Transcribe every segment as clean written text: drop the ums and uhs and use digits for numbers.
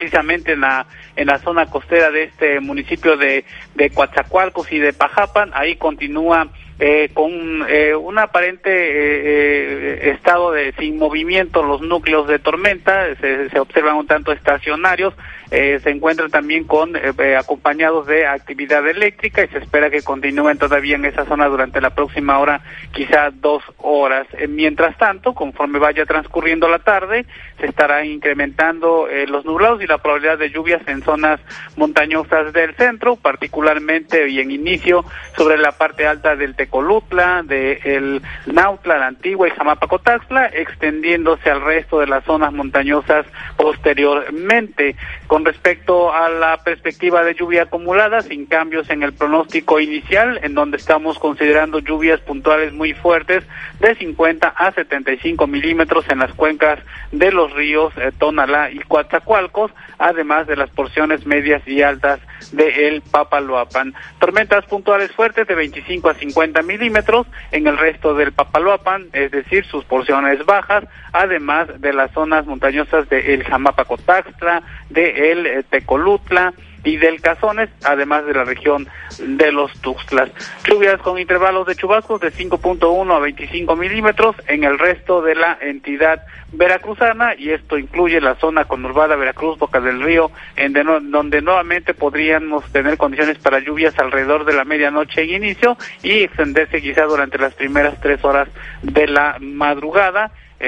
precisamente en la zona costera de este municipio de Coatzacoalcos y de Pajapan. Ahí continúa con un aparente estado de sin movimiento los núcleos de tormenta. Se observan un tanto estacionarios. Se encuentran también acompañados de actividad eléctrica y se espera que continúen todavía en esa zona durante la próxima hora, quizá 2 horas. Mientras tanto, conforme vaya transcurriendo la tarde, se estará incrementando los nublados y la probabilidad de lluvias en zonas montañosas del centro, particularmente y en inicio sobre la parte alta del Tecolutla, del Nautla, la Antigua y Jamapacotaxtla, extendiéndose al resto de las zonas montañosas posteriormente. Con respecto a la perspectiva de lluvia acumulada, sin cambios en el pronóstico inicial, en donde estamos considerando lluvias puntuales muy fuertes de 50 a 75 milímetros en las cuencas de los ríos Tonalá y Coatzacoalcos, además de las porciones medias y altas de el Papaloapan. Tormentas puntuales fuertes de 25 a 50 milímetros en el resto del Papaloapan, es decir, sus porciones bajas, además de las zonas montañosas de el Jamapacotaxtla, de el Tecolutla y del Cazones, además de la región de los Tuxtlas. Lluvias con intervalos de chubascos de 5.1 a 25 milímetros en el resto de la entidad veracruzana, y esto incluye la zona conurbada Veracruz, Boca del Río, donde nuevamente podríamos tener condiciones para lluvias alrededor de la medianoche en inicio y extenderse quizá durante las primeras 3 horas de la madrugada.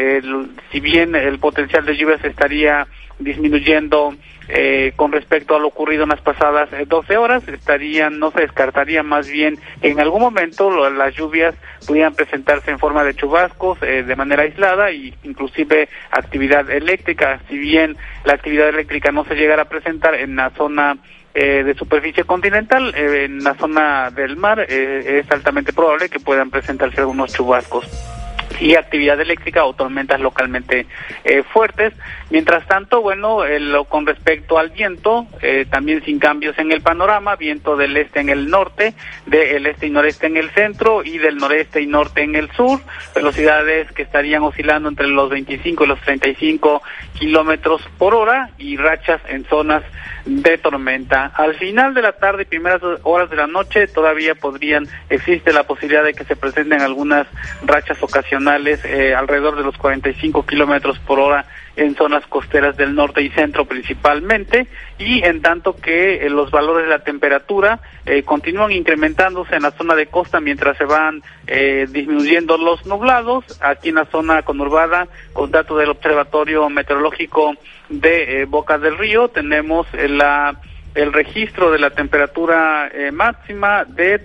Si bien el potencial de lluvias estaría disminuyendo con respecto a lo ocurrido en las pasadas 12 horas, no se descartaría más bien que en algún momento las lluvias pudieran presentarse en forma de chubascos de manera aislada y inclusive actividad eléctrica. Si bien la actividad eléctrica no se llegara a presentar en la zona de superficie continental, en la zona del mar es altamente probable que puedan presentarse algunos chubascos y actividad eléctrica o tormentas localmente fuertes. Mientras tanto, con respecto al viento, también sin cambios en el panorama, viento del este en el norte, del este y noreste en el centro y del noreste y norte en el sur, velocidades que estarían oscilando entre los 25 y los 35 kilómetros por hora y rachas en zonas de tormenta. Al final de la tarde y primeras horas de la noche todavía existe la posibilidad de que se presenten algunas rachas ocasionales alrededor de los 45 kilómetros por hora en zonas costeras del norte y centro principalmente, y en tanto que los valores de la temperatura continúan incrementándose en la zona de costa mientras se van disminuyendo los nublados. Aquí en la zona conurbada, con datos del Observatorio Meteorológico de Boca del Río, tenemos el registro de la temperatura máxima de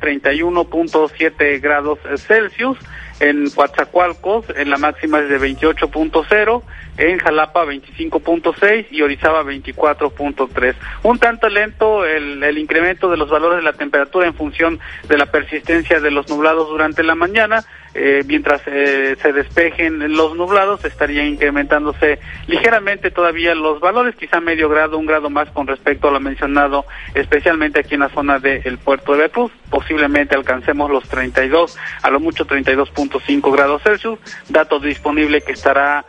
31.7 grados Celsius. En Coatzacoalcos, la máxima es de 28.0, en Jalapa 25.6 y Orizaba 24.3. Un tanto lento el incremento de los valores de la temperatura en función de la persistencia de los nublados durante la mañana. Mientras se despejen los nublados, estarían incrementándose ligeramente todavía los valores, quizá medio grado, 1 grado más con respecto a lo mencionado, especialmente aquí en la zona del puerto de Veracruz. Posiblemente alcancemos los 32, a lo mucho 32.5 grados Celsius, dato disponible que estará,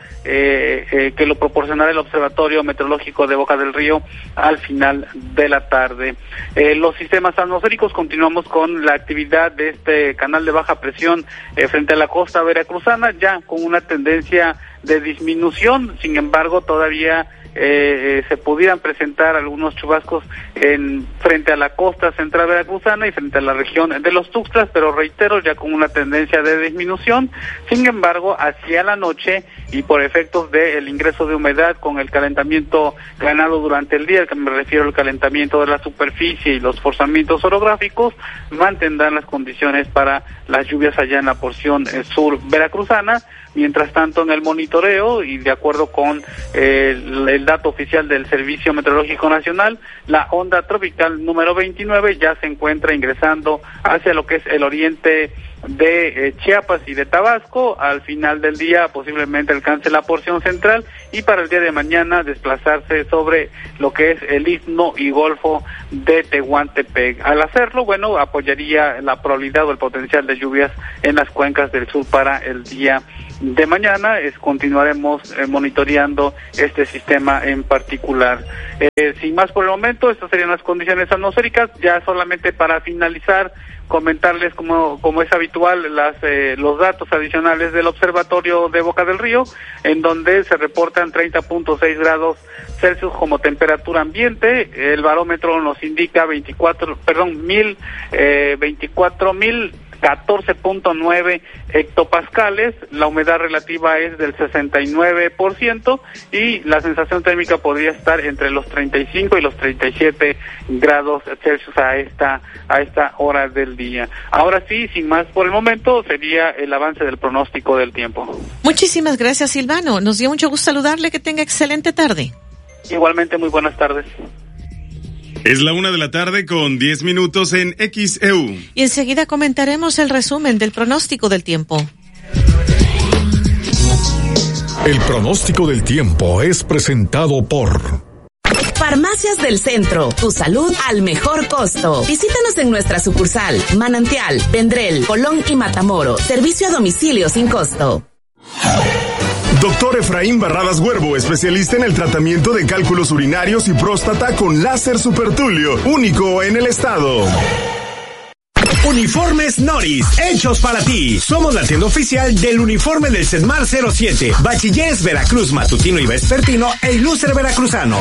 que lo proporcionará el Observatorio Meteorológico de Boca del Río al final de la tarde. Los sistemas atmosféricos, continuamos con la actividad de este canal de baja presión frente a la costa veracruzana, ya con una tendencia de disminución. Sin embargo, todavía se pudieran presentar algunos chubascos frente a la costa central veracruzana y frente a la región de los Tuxtlas, pero reitero, ya con una tendencia de disminución. Sin embargo, hacia la noche y por efectos del ingreso de humedad con el calentamiento ganado durante el día, que me refiero al calentamiento de la superficie y los forzamientos orográficos, mantendrán las condiciones para las lluvias allá en la porción sur veracruzana. Mientras tanto, en el monitoreo y de acuerdo con el dato oficial del Servicio Meteorológico Nacional, la onda tropical número 29 ya se encuentra ingresando hacia lo que es el oriente de Chiapas y de Tabasco. Al final del día posiblemente alcance la porción central y para el día de mañana desplazarse sobre lo que es el istmo y golfo de Tehuantepec. Al hacerlo, apoyaría la probabilidad o el potencial de lluvias en las cuencas del sur para el día de mañana continuaremos monitoreando este sistema en particular. Sin más por el momento, estas serían las condiciones atmosféricas. Ya solamente para finalizar, comentarles como es habitual los datos adicionales del observatorio de Boca del Río, en donde se reportan 30.6 grados Celsius como temperatura ambiente. El barómetro nos indica 14.9 hectopascales, la humedad relativa es del 69% y la sensación térmica podría estar entre los 35 y los 37 grados Celsius a esta hora del día. Ahora sí, sin más por el momento, sería el avance del pronóstico del tiempo. Muchísimas gracias, Silvano. Nos dio mucho gusto saludarle, que tenga excelente tarde. Igualmente, muy buenas tardes. Es la 1:10 en XEU. Y enseguida comentaremos el resumen del pronóstico del tiempo. El pronóstico del tiempo es presentado por Farmacias del Centro, tu salud al mejor costo. Visítanos en nuestra sucursal, Manantial, Vendrell, Colón y Matamoros. Servicio a domicilio sin costo. Doctor Efraín Barradas Huervo, especialista en el tratamiento de cálculos urinarios y próstata con láser supertulio, único en el estado. Uniformes Noris, hechos para ti. Somos la tienda oficial del uniforme del CEDMAR 07, Bachilleres Veracruz Matutino y Vespertino e Ilustre Veracruzano.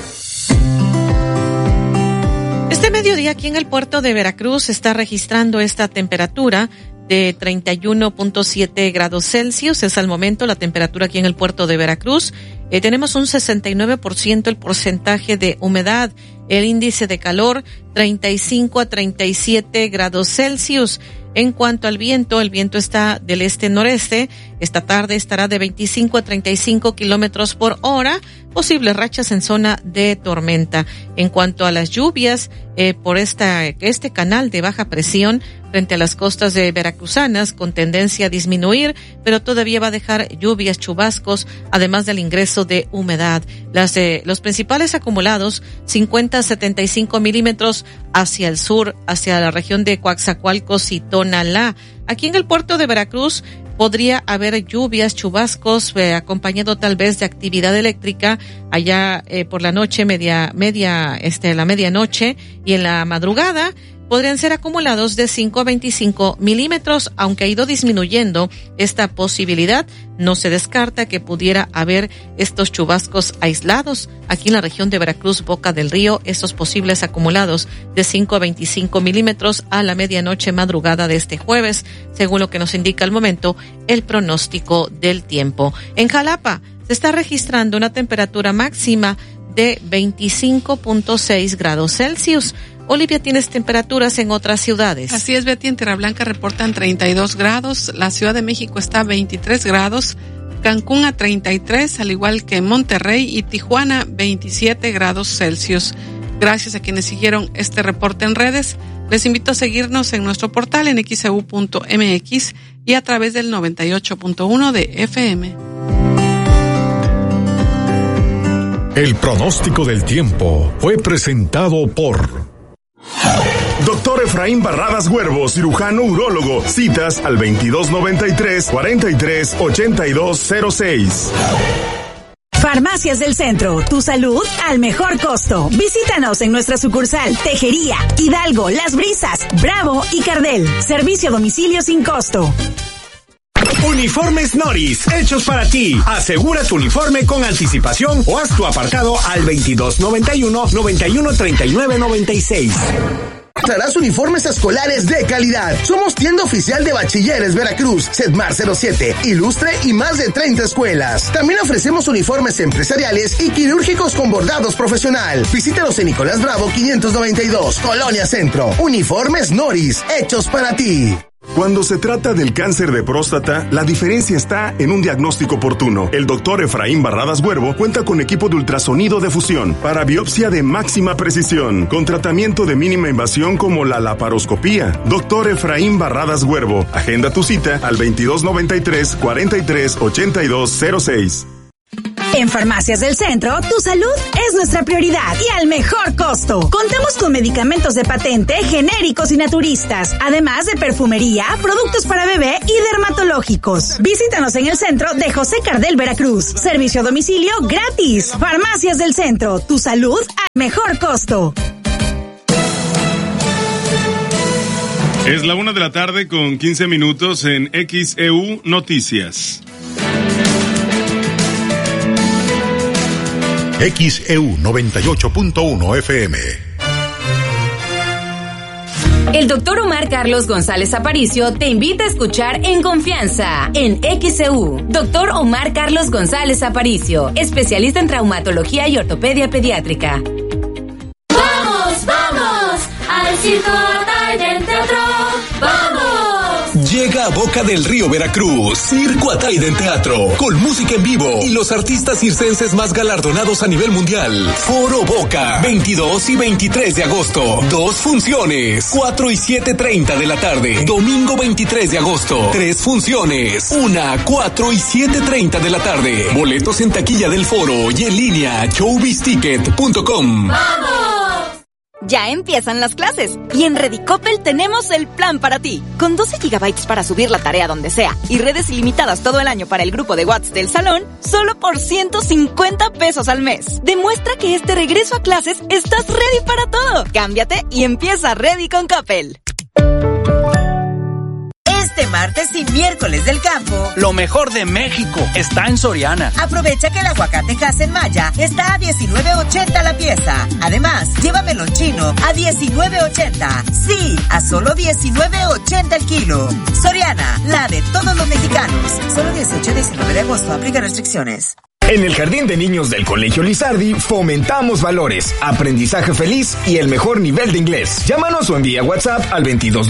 Este mediodía aquí en el puerto de Veracruz se está registrando esta temperatura de 31.7 grados Celsius. Es al momento la temperatura aquí en el puerto de Veracruz. Tenemos un 69% el porcentaje de humedad. El índice de calor 35 a 37 grados Celsius. En cuanto al viento, el viento está del este-noreste. Esta tarde estará de 25 a 35 kilómetros por hora. Posibles rachas en zona de tormenta. En cuanto a las lluvias, por este canal de baja presión frente a las costas de veracruzanas, con tendencia a disminuir, pero todavía va a dejar lluvias, chubascos, además del ingreso de humedad. Los principales acumulados, 50 a 75 milímetros hacia el sur, hacia la región de Coatzacoalcos y Tonalá. Aquí en el puerto de Veracruz podría haber lluvias, chubascos, acompañado tal vez de actividad eléctrica allá por la noche, la medianoche y en la madrugada. Podrían ser acumulados de 5 a 25 milímetros, aunque ha ido disminuyendo esta posibilidad. No se descarta que pudiera haber estos chubascos aislados aquí en la región de Veracruz, Boca del Río, estos posibles acumulados de 5 a 25 milímetros a la medianoche madrugada de este jueves, según lo que nos indica al momento el pronóstico del tiempo. En Jalapa se está registrando una temperatura máxima de 25.6 grados Celsius. Olivia, ¿tienes temperaturas en otras ciudades? Así es, Betty, en Tierra Blanca reportan 32 grados, la Ciudad de México está a 23 grados, Cancún a 33, al igual que Monterrey y Tijuana 27 grados Celsius. Gracias a quienes siguieron este reporte en redes. Les invito a seguirnos en nuestro portal en xeu.mx y a través del 98.1 de FM. El pronóstico del tiempo fue presentado por Doctor Efraín Barradas Huervo, cirujano urólogo. Citas al 2293-438206. Farmacias del Centro, tu salud al mejor costo. Visítanos en nuestra sucursal Tejería, Hidalgo, Las Brisas, Bravo y Cardel. Servicio a domicilio sin costo. Uniformes Noris, hechos para ti. Asegura tu uniforme con anticipación o haz tu apartado al 2291-913996. Traerás uniformes escolares de calidad. Somos tienda oficial de Bachilleres Veracruz, CEDMAR 07, Ilustre y más de 30 escuelas. También ofrecemos uniformes empresariales y quirúrgicos con bordados profesional. Visítanos en Nicolás Bravo 592, Colonia Centro. Uniformes Noris, hechos para ti. Cuando se trata del cáncer de próstata, la diferencia está en un diagnóstico oportuno. El doctor Efraín Barradas Huervo cuenta con equipo de ultrasonido de fusión para biopsia de máxima precisión, con tratamiento de mínima invasión como la laparoscopía. Doctor Efraín Barradas Huervo, agenda tu cita al 2293-438206. En Farmacias del Centro, tu salud es nuestra prioridad y al mejor costo. Contamos con medicamentos de patente, genéricos y naturistas, además de perfumería, productos para bebé y dermatológicos. Visítanos en el centro de José Cardel, Veracruz. Servicio a domicilio gratis. Farmacias del Centro, tu salud al mejor costo. Es la 1:00 con 15 minutos en XEU Noticias. XEU 98.1 FM. El doctor Omar Carlos González Aparicio te invita a escuchar En Confianza en XEU. Doctor Omar Carlos González Aparicio, especialista en traumatología y ortopedia pediátrica. ¡Vamos, vamos! ¡Al Circo Atay del Teatro! ¡Vamos! Llega a Boca del Río, Veracruz, Circo Atay Teatro, con música en vivo y los artistas circenses más galardonados a nivel mundial. Foro Boca, 22 y 23 de agosto. 2 funciones, 4 y 7:30 de la tarde. Domingo 23 de agosto, 3 funciones, 1, 4 y 7:30 de la tarde. Boletos en taquilla del foro y en línea, showbizticket.com. ¡Vamos! Ya empiezan las clases y en Redicopel tenemos el plan para ti. Con 12 gigabytes para subir la tarea donde sea y redes ilimitadas todo el año para el grupo de WhatsApp del salón, solo por 150 pesos al mes. Demuestra que este regreso a clases estás ready para todo. Cámbiate y empieza ready con Coppel. Este martes y miércoles del campo, lo mejor de México está en Soriana. Aprovecha que el aguacate en Maya está a $19.80 la pieza. Además, llévamelo chino a $19.80. Sí, a solo $19.80 el kilo. Soriana, la de todos los mexicanos. Solo 18 y 19 de agosto, aplica restricciones. En el Jardín de Niños del Colegio Lizardi fomentamos valores, aprendizaje feliz y el mejor nivel de inglés. Llámanos o envía WhatsApp al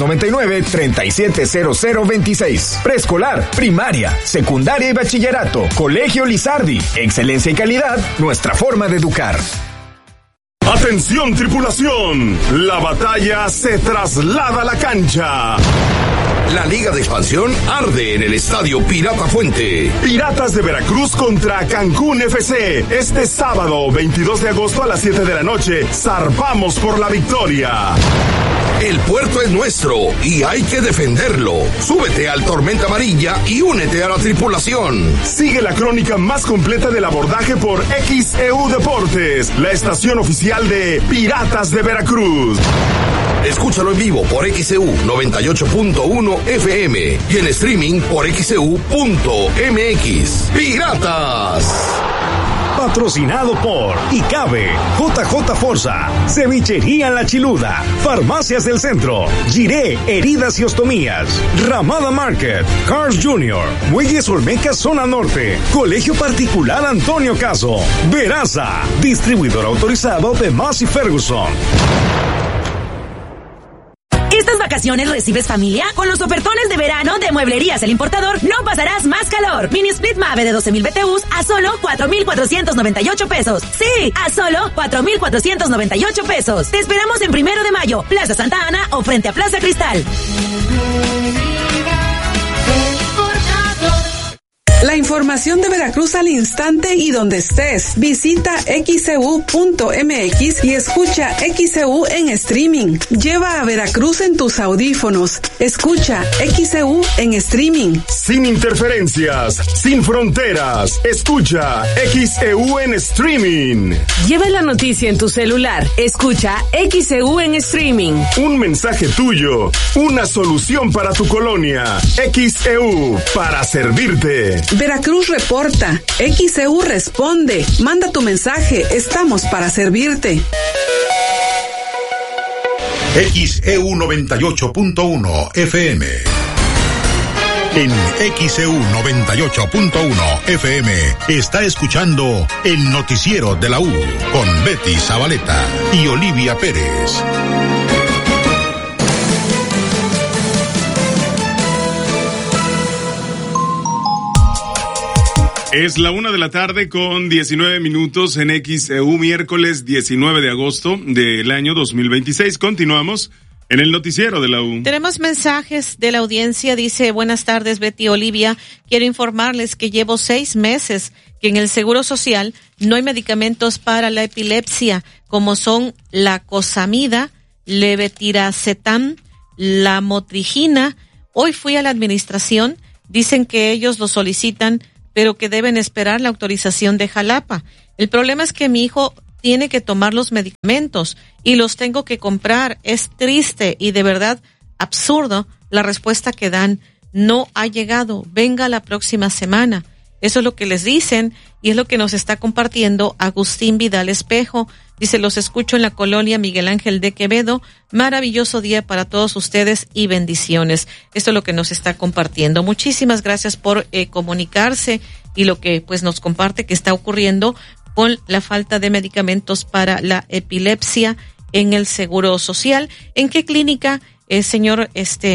2299-370026. Preescolar, primaria, secundaria y bachillerato. Colegio Lizardi. Excelencia y calidad, nuestra forma de educar. ¡Atención, tripulación! La batalla se traslada a la cancha. La Liga de Expansión arde en el Estadio Pirata Fuente. Piratas de Veracruz contra Cancún FC. Este sábado, 22 de agosto a las 7 de la noche. Zarpamos por la victoria. El puerto es nuestro y hay que defenderlo. Súbete al Tormenta Amarilla y únete a la tripulación. Sigue la crónica más completa del abordaje por XEU Deportes, la estación oficial de Piratas de Veracruz. Escúchalo en vivo por XEU 98.1 FM y en streaming por XEU.mx. ¡Piratas! Patrocinado por Icabe, JJ Forza, Cevichería La Chiluda, Farmacias del Centro, Giré, Heridas y Ostomías, Ramada Market, Cars Jr., Muelles Olmeca Zona Norte, Colegio Particular Antonio Caso, Veraza, distribuidor autorizado de Massey Ferguson. ¿Estas vacaciones recibes familia? Con los ofertones de verano de Mueblerías El Importador no pasarás más calor. Mini Split Mave de 12,000 BTUs a solo 4,498 pesos. Sí, a solo 4,498 pesos. Te esperamos en 1 de mayo, Plaza Santa Ana o frente a Plaza Cristal. La información de Veracruz al instante y donde estés. Visita xeu.mx y escucha XEU en streaming. Lleva a Veracruz en tus audífonos. Escucha XEU en streaming. Sin interferencias, sin fronteras. Escucha XEU en streaming. Lleva la noticia en tu celular. Escucha XEU en streaming. Un mensaje tuyo. Una solución para tu colonia. XEU, para servirte. Veracruz reporta, XEU responde, manda tu mensaje, estamos para servirte. XEU 98.1 FM. En XEU 98.1 FM está escuchando el noticiero de la U con Betty Zabaleta y Olivia Pérez. Es la 1:00 con 19 minutos en XEU, miércoles 19 de agosto del año 2026. Continuamos en el noticiero de la U. Tenemos mensajes de la audiencia. Dice: buenas tardes, Betty, Olivia. Quiero informarles que llevo 6 meses que en el Seguro Social no hay medicamentos para la epilepsia, como son la cosamida, levetiracetam, la motrigina. Hoy fui a la administración, dicen que ellos lo solicitan, pero que deben esperar la autorización de Jalapa. El problema es que mi hijo tiene que tomar los medicamentos y los tengo que comprar. Es triste y de verdad absurdo la respuesta que dan. No ha llegado, venga la próxima semana. Eso es lo que les dicen y es lo que nos está compartiendo Agustín Vidal Espejo. Dice, los escucho en la colonia Miguel Ángel de Quevedo. Maravilloso día para todos ustedes y bendiciones. Esto es lo que nos está compartiendo. Muchísimas gracias por comunicarse y lo que pues nos comparte que está ocurriendo con la falta de medicamentos para la epilepsia en el Seguro Social. ¿En qué clínica, señor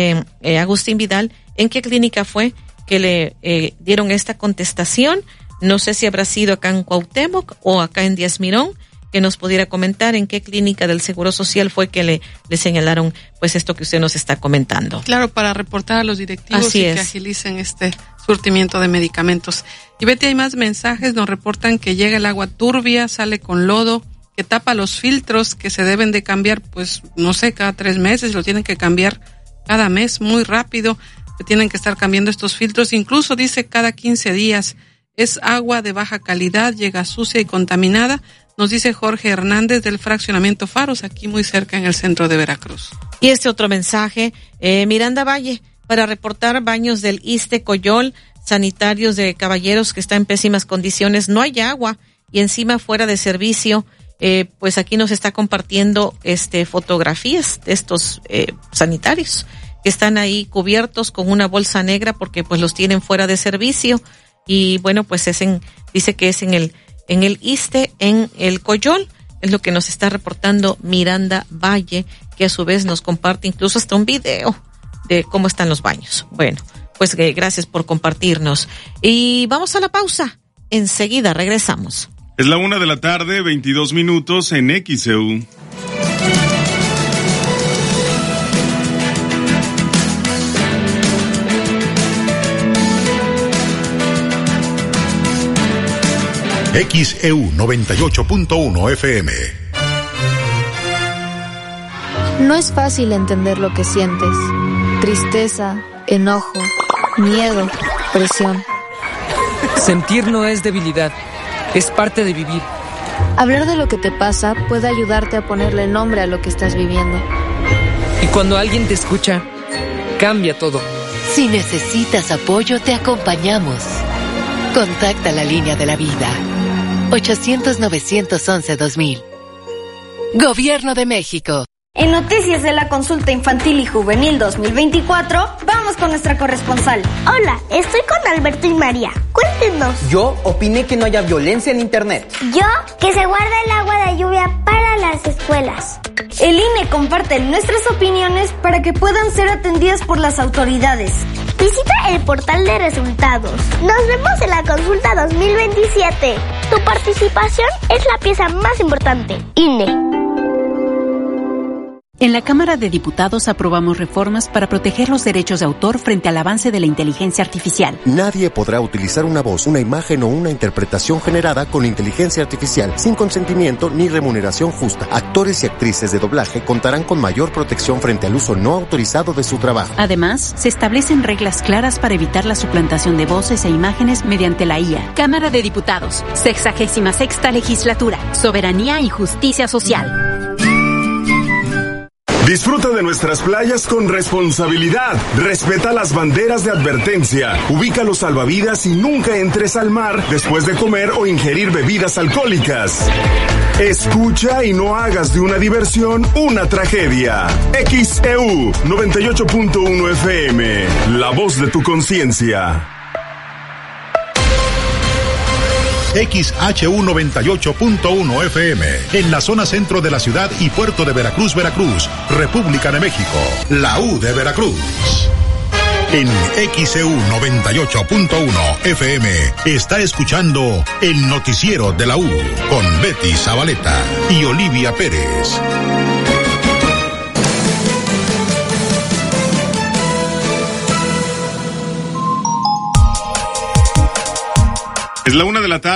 Agustín Vidal, en qué clínica fue que le dieron esta contestación? No sé si habrá sido acá en Cuauhtémoc o acá en Díaz Mirón, que nos pudiera comentar en qué clínica del Seguro Social fue que le señalaron pues esto que usted nos está comentando. Claro, para reportar a los directivos Así y es. que agilicen este surtimiento de medicamentos. Y Betty, hay más mensajes, nos reportan que llega el agua turbia, sale con lodo, que tapa los filtros que se deben de cambiar, pues no sé, cada 3 meses, lo tienen que cambiar cada mes, muy rápido, que tienen que estar cambiando estos filtros, incluso dice cada 15 días. Es agua de baja calidad, llega sucia y contaminada, nos dice Jorge Hernández del fraccionamiento Faros, aquí muy cerca en el centro de Veracruz. Y este otro mensaje, Miranda Valle, para reportar baños del Iste Coyol, sanitarios de Caballeros que está en pésimas condiciones, no hay agua y encima fuera de servicio. Pues aquí nos está compartiendo fotografías de estos sanitarios que están ahí cubiertos con una bolsa negra porque pues los tienen fuera de servicio. Y bueno, pues dice que es en el Iste, en el Coyol, es lo que nos está reportando Miranda Valle, que a su vez nos comparte incluso hasta un video de cómo están los baños. Bueno, pues gracias por compartirnos. Y vamos a la pausa. Enseguida regresamos. Es la 1:22 p.m. en XEU. XEU 98.1 FM. No es fácil entender lo que sientes. Tristeza, enojo, miedo, presión. Sentir no es debilidad, es parte de vivir. Hablar de lo que te pasa puede ayudarte a ponerle nombre a lo que estás viviendo. Y cuando alguien te escucha, cambia todo. Si necesitas apoyo, te acompañamos. Contacta la línea de la vida. 800-911-2000. Gobierno de México. En Noticias de la Consulta Infantil y Juvenil 2024, vamos con nuestra corresponsal. Hola, estoy con Alberto y María. Cuéntenos. Yo opiné que no haya violencia en Internet. Yo, que se guarda el agua de lluvia para las escuelas. El INE comparte nuestras opiniones para que puedan ser atendidas por las autoridades. Visita el portal de resultados. Nos vemos en la consulta 2027. Tu participación es la pieza más importante. INE. En la Cámara de Diputados aprobamos reformas para proteger los derechos de autor frente al avance de la inteligencia artificial. Nadie podrá utilizar una voz, una imagen o una interpretación generada con inteligencia artificial sin consentimiento ni remuneración justa. Actores y actrices de doblaje contarán con mayor protección frente al uso no autorizado de su trabajo. Además, se establecen reglas claras para evitar la suplantación de voces e imágenes mediante la IA. Cámara de Diputados, 66ª Legislatura, Soberanía y Justicia Social. Disfruta de nuestras playas con responsabilidad. Respeta las banderas de advertencia. Ubica los salvavidas y nunca entres al mar después de comer o ingerir bebidas alcohólicas. Escucha y no hagas de una diversión una tragedia. XEU 98.1 FM. La voz de tu conciencia. XHU 98.1 FM, en la zona centro de la ciudad y puerto de Veracruz, Veracruz, República de México, la U de Veracruz. En XEU 98.1 FM está escuchando el noticiero de la U con Betty Zabaleta y Olivia Pérez. Es la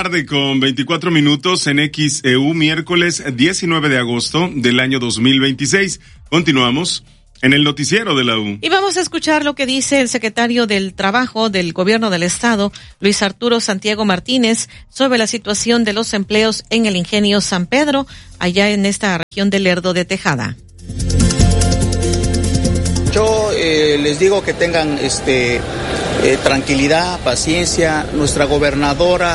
1:24 en XEU, miércoles 19 de agosto del año 2026. Continuamos en el noticiero de la U. Y vamos a escuchar lo que dice el secretario del Trabajo del Gobierno del Estado, Luis Arturo Santiago Martínez, sobre la situación de los empleos en el Ingenio San Pedro, allá en esta región de Lerdo de Tejada. Yo les digo que tengan tranquilidad, paciencia. Nuestra gobernadora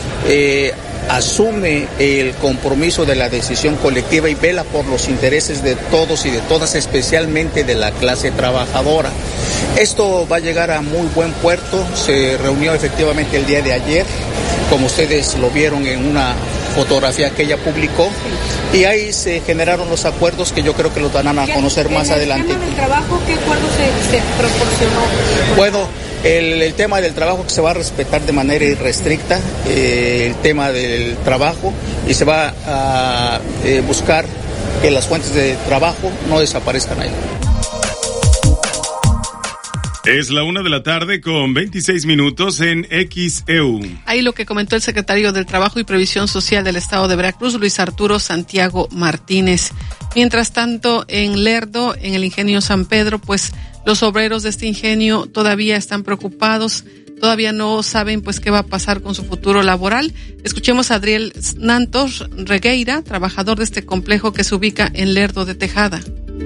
asume el compromiso de la decisión colectiva y vela por los intereses de todos y de todas, especialmente de la clase trabajadora. Esto va a llegar a muy buen puerto. Se reunió efectivamente el día de ayer, como ustedes lo vieron en una fotografía que ella publicó, y ahí se generaron los acuerdos que yo creo que los van a conocer más adelante. ¿En el tema del trabajo qué acuerdo se proporcionó? Bueno, el tema del trabajo, que se va a respetar de manera irrestricta el tema del trabajo, y se va a buscar que las fuentes de trabajo no desaparezcan ahí. Es la 1:26 en XEU. Ahí lo que comentó el secretario del Trabajo y Previsión Social del Estado de Veracruz, Luis Arturo Santiago Martínez. Mientras tanto, en Lerdo, en el Ingenio San Pedro, pues los obreros de este ingenio todavía están preocupados, todavía no saben pues qué va a pasar con su futuro laboral. Escuchemos a Adriel Nantos Regueira, trabajador de este complejo que se ubica en Lerdo de Tejada.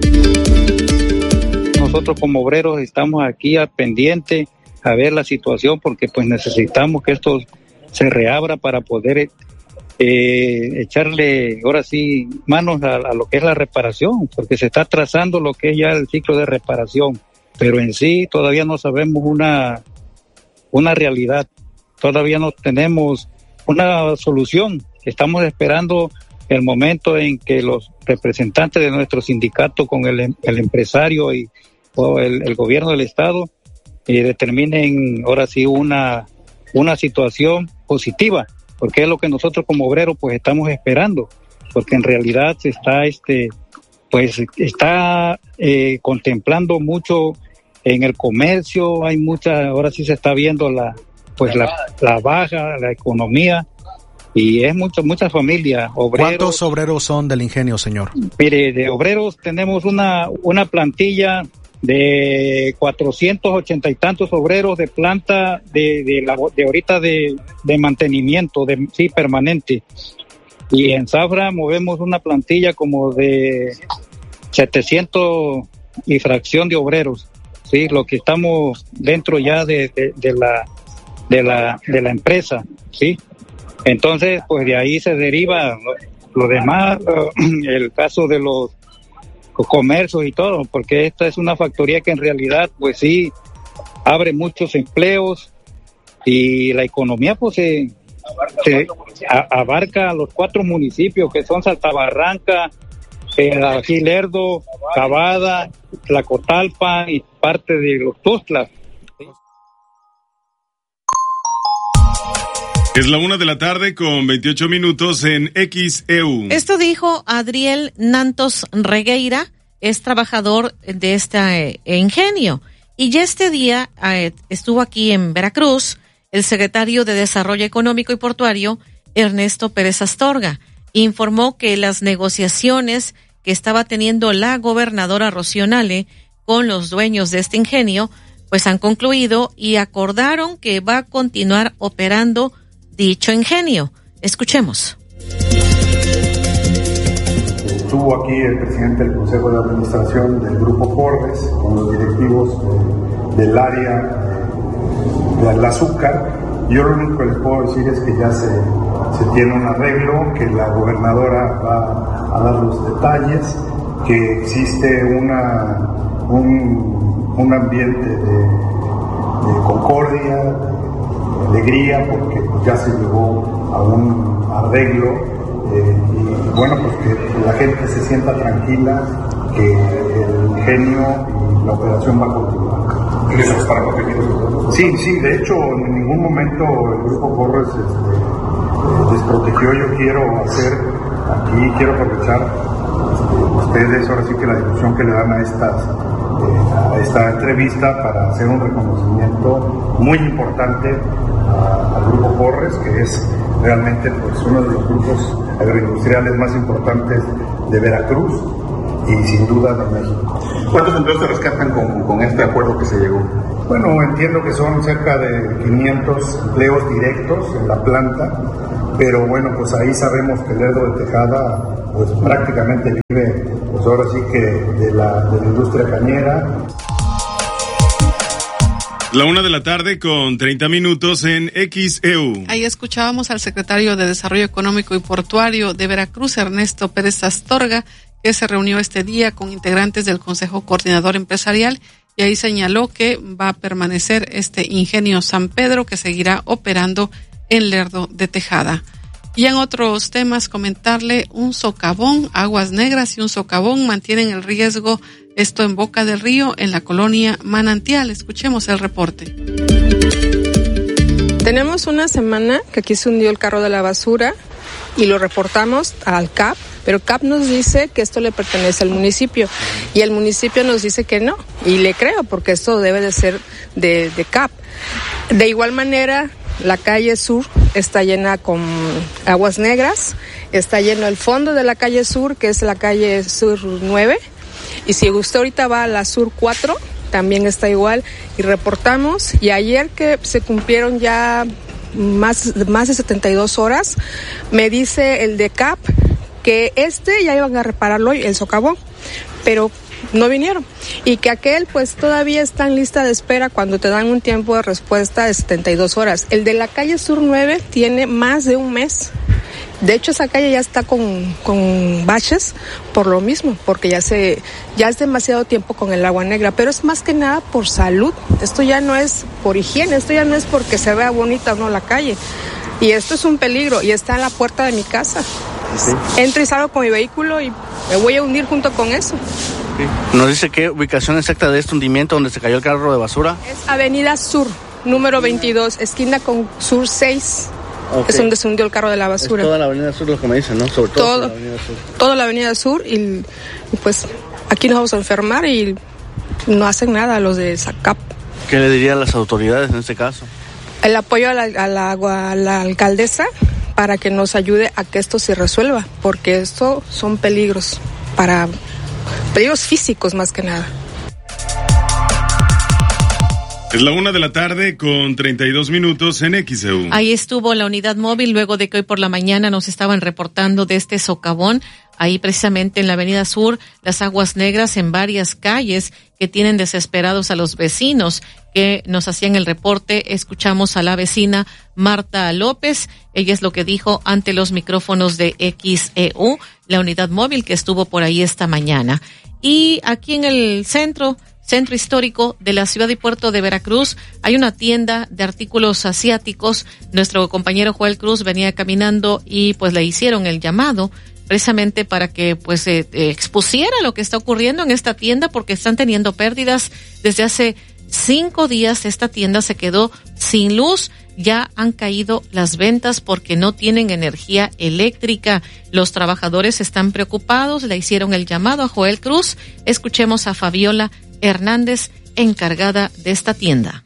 Nosotros como obreros estamos aquí al pendiente a ver la situación, porque pues necesitamos que esto se reabra para poder echarle ahora sí manos a lo que es la reparación, porque se está trazando lo que es ya el ciclo de reparación, pero en sí todavía no sabemos una realidad, todavía no tenemos una solución. Estamos esperando el momento en que los representantes de nuestro sindicato con el empresario y el gobierno del estado determinen ahora sí una situación positiva, porque es lo que nosotros como obreros pues estamos esperando, porque en realidad se está contemplando mucho en el comercio, hay ahora sí se está viendo la baja, la economía, y es muchas familias, obreros. ¿Cuántos obreros son del ingenio, señor? Mire, de obreros tenemos una plantilla de 480 y tantos obreros de planta de ahorita de mantenimiento, permanente. Y en Zafra movemos una plantilla como de 700 y fracción de obreros. Sí, lo que estamos dentro ya de la empresa, sí. Entonces, pues de ahí se deriva lo demás, el caso de los comercios y todo, porque esta es una factoría que en realidad, pues sí, abre muchos empleos, y la economía, pues se abarca los 4 municipios que son Saltabarranca, aquí Lerdo, Cavada, Tlacotalpan y parte de los Tuxtlas. Es la 1:28 en XEU. Esto dijo Adriel Nantos Regueira, es trabajador de este ingenio. Y ya este día estuvo aquí en Veracruz el secretario de Desarrollo Económico y Portuario, Ernesto Pérez Astorga. Informó que las negociaciones que estaba teniendo la gobernadora Rocío Nale con los dueños de este ingenio, pues han concluido y acordaron que va a continuar operando dicho ingenio. Escuchemos. Estuvo aquí el presidente del Consejo de Administración del Grupo Forbes con los directivos del área del azúcar. Yo lo único que les puedo decir es que ya se tiene un arreglo, que la gobernadora va a dar los detalles, que existe un ambiente de concordia, de alegría, porque ya se llegó a un arreglo, y bueno, pues que la gente se sienta tranquila, que el ingenio y la operación va a continuar. ¿Eso es para proteger? Sí, de hecho en ningún momento el Grupo Corres desprotegió. Yo quiero aprovechar ustedes ahora sí que la difusión que le dan a a esta entrevista para hacer un reconocimiento muy importante al Grupo Corres, que es realmente pues uno de los grupos agroindustriales más importantes de Veracruz y sin duda de México. ¿Cuántos empleos se rescatan con este acuerdo que se llegó? Bueno, entiendo que son cerca de 500 empleos directos en la planta, pero bueno, pues ahí sabemos que Lerdo de Tejada pues prácticamente vive, pues ahora sí que de la industria cañera. 1:30 en XEU. Ahí escuchábamos al secretario de Desarrollo Económico y Portuario de Veracruz, Ernesto Pérez Astorga, que se reunió este día con integrantes del Consejo Coordinador Empresarial y ahí señaló que va a permanecer este ingenio San Pedro que seguirá operando en Lerdo de Tejada. Y en otros temas, comentarle un socavón, Aguas Negras y un socavón mantienen el riesgo, esto en Boca del Río, en la colonia Manantial. Escuchemos el reporte. Tenemos una semana que aquí se hundió el carro de la basura y lo reportamos al CAP, pero CAP nos dice que esto le pertenece al municipio y el municipio nos dice que no, y le creo porque esto debe de ser de CAP. De igual manera, la calle Sur está llena con aguas negras, está lleno el fondo de la calle Sur, que es la calle Sur 9, y si usted ahorita va a la Sur 4, también está igual, y reportamos, y ayer que se cumplieron ya más de 72 horas, me dice el de CAP que ya iban a repararlo hoy, el socavón, pero no vinieron, y que aquel pues todavía está en lista de espera cuando te dan un tiempo de respuesta de 72 horas. El de la calle Sur 9 tiene más de un mes. De hecho, esa calle ya está con baches por lo mismo, porque ya es demasiado tiempo con el agua negra, pero es más que nada por salud. Esto ya no es por higiene, esto ya no es porque se vea bonita o no la calle. Y esto es un peligro y está en la puerta de mi casa. Sí. Entro y salgo con mi vehículo y me voy a hundir junto con eso. Sí. ¿Nos dice qué ubicación exacta de este hundimiento donde se cayó el carro de basura? Es Avenida Sur, número 22, esquina con Sur 6. Okay. Es donde se hundió el carro de la basura. Es toda la Avenida Sur lo que me dicen, ¿no? Sobre todo la Avenida Sur. Toda la Avenida Sur y pues aquí nos vamos a enfermar y no hacen nada los de SACAP. ¿Qué le dirían las autoridades en este caso? El apoyo a la alcaldesa para que nos ayude a que esto se resuelva, porque esto son peligros físicos más que nada. Es 1:32 en XEU. Ahí estuvo la unidad móvil luego de que hoy por la mañana nos estaban reportando de este socavón. Ahí precisamente en la Avenida Sur, las aguas negras en varias calles que tienen desesperados a los vecinos que nos hacían el reporte. Escuchamos a la vecina Marta López. Ella es lo que dijo ante los micrófonos de XEU, la unidad móvil que estuvo por ahí esta mañana. Y aquí en el centro histórico de la ciudad y puerto de Veracruz, hay una tienda de artículos asiáticos. Nuestro compañero Joel Cruz venía caminando y pues le hicieron el llamado precisamente para que pues expusiera lo que está ocurriendo en esta tienda porque están teniendo pérdidas desde hace 5 días. Esta tienda se quedó sin luz. Ya han caído las ventas porque no tienen energía eléctrica. Los trabajadores están preocupados, le hicieron el llamado a Joel Cruz. Escuchemos a Fabiola Hernández, encargada de esta tienda.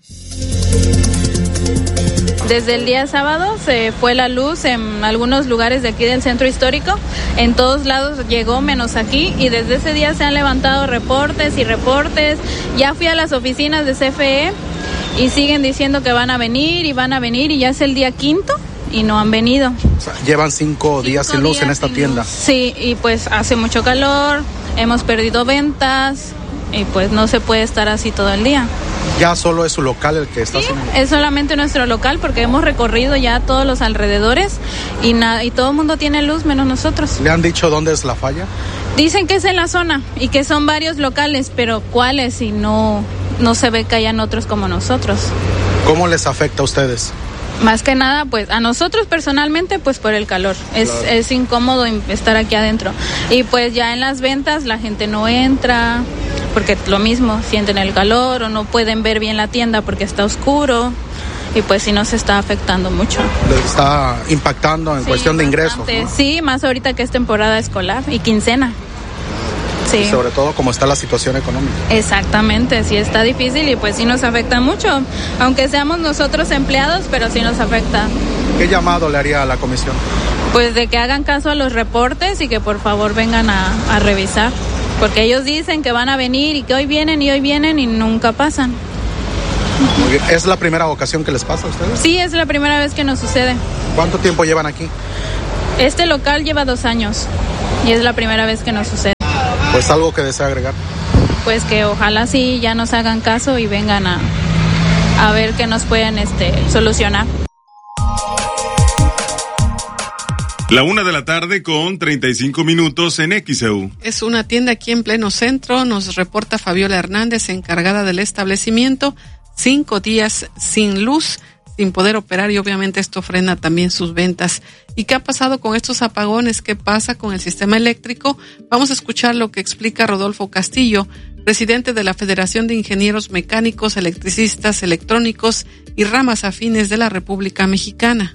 Desde el día sábado se fue la luz en algunos lugares de aquí del centro histórico. En todos lados llegó menos aquí y desde ese día se han levantado reportes y reportes. Ya fui a las oficinas de CFE y siguen diciendo que van a venir y ya es el día 5 y no han venido. O sea, llevan 5 días sin luz en esta tienda. Sí, y pues hace mucho calor, hemos perdido ventas y pues no se puede estar así todo el día. ¿Ya solo es su local el que está haciendo? Es solamente nuestro local porque hemos recorrido ya todos los alrededores y todo el mundo tiene luz menos nosotros. ¿Le han dicho dónde es la falla? Dicen que es en la zona y que son varios locales, pero ¿cuáles? Y no se ve que hayan otros como nosotros. ¿Cómo les afecta a ustedes? Más que nada, pues a nosotros personalmente, pues por el calor. Claro. Es incómodo estar aquí adentro. Y pues ya en las ventas la gente no entra, porque lo mismo, sienten el calor o no pueden ver bien la tienda porque está oscuro. Y pues sí nos está afectando mucho. ¿Les está impactando en cuestión de ingresos, ¿no? Sí, más ahorita que es temporada escolar y quincena. Sí. Sobre todo como está la situación económica. Exactamente, sí está difícil y pues sí nos afecta mucho, aunque seamos nosotros empleados, pero sí nos afecta. ¿Qué llamado le haría a la comisión? Pues de que hagan caso a los reportes y que por favor vengan a revisar, porque ellos dicen que van a venir y que hoy vienen y nunca pasan. Muy bien. ¿Es la primera ocasión que les pasa a ustedes? Sí, es la primera vez que nos sucede. ¿Cuánto tiempo llevan aquí? Este local lleva 2 años y es la primera vez que nos sucede. Pues algo que desea agregar. Pues que ojalá sí ya nos hagan caso y vengan a ver qué nos pueden solucionar. 1:00 con 35 minutos en XEU. Es una tienda aquí en pleno centro, nos reporta Fabiola Hernández, encargada del establecimiento. 5 días sin luz, sin poder operar, y obviamente esto frena también sus ventas. ¿Y qué ha pasado con estos apagones? ¿Qué pasa con el sistema eléctrico? Vamos a escuchar lo que explica Rodolfo Castillo, presidente de la Federación de Ingenieros Mecánicos, Electricistas, Electrónicos y ramas afines de la República Mexicana.